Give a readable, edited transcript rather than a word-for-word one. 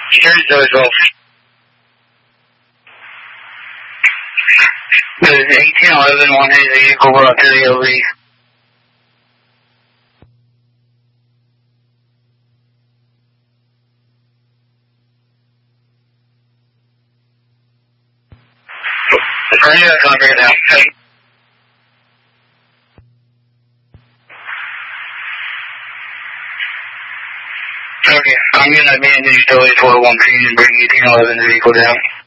Security Zoe 12. There's 1811, 180 vehicle brought to the LV. Yeah, copy it now. Okay, I'm gonna manage delay 401P and bring 1811 vehicle down.